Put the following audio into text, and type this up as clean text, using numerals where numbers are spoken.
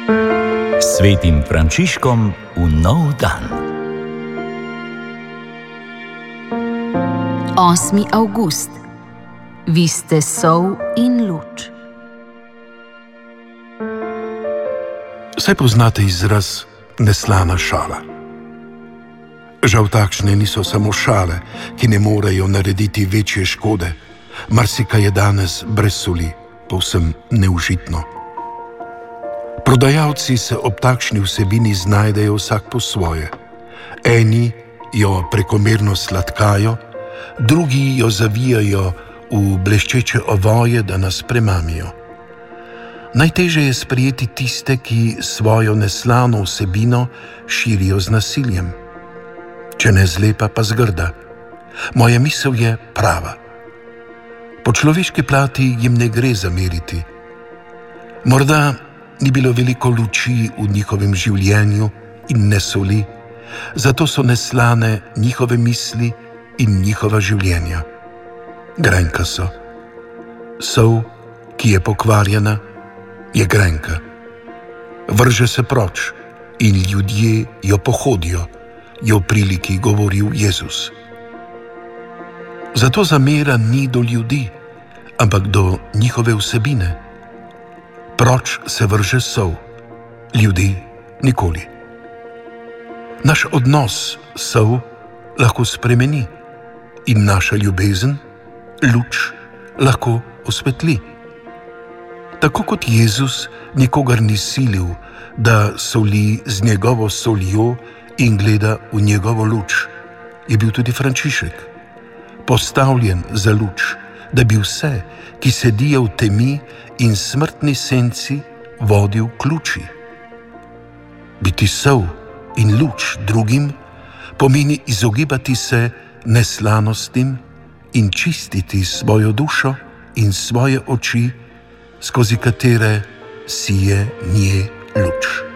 Svetim Frančiškom v nov dan. 8. avgust. Vi ste sol in luč. Saj poznate izraz neslana šala. Žal takšne niso samo šale, ki ne morejo narediti večje škode. Marsikaj je danes brez soli, povsem neužitno. Prodajalci se ob takšni vsebini znajdejo vsak po svoje. Eni jo prekomerno sladkajo, drugi jo zavijajo v bleščeče ovoje, da nas premamijo. Najtežje je sprejeti tiste, ki svojo neslano vsebino širijo z nasiljem. Če ne zlepa, pa zgrda. Moja misel je prava. Po človeški plati jim ne gre zameriti. Morda ni bilo veliko luči v njihovem življenju in ne soli, zato so neslane njihove misli in njihova življenja. Grenka so. Sol, ki je pokvarjena, je grenka. Vrže se proč in ljudje jo pohodijo, je v priliki govoril Jezus. Zato zamera ni do ljudi, ampak do njihove vsebine. Proč se vrže sol, ljudi nikoli. Naš odnos sol lahko spremeni in naša ljubezen, luč, lahko osvetli. Tako kot Jezus nikogar ni silil, da soli z njegovo soljo in gleda v njegovo luč, je bil tudi Frančišek, postavljen za luč, da bi vse, ki sedijo v temi in smrtni senci, vodil k luči. Biti sol in luč drugim pomeni izogibati se neslanostim in čistiti svojo dušo in svoje oči, skozi katere sije nje luč.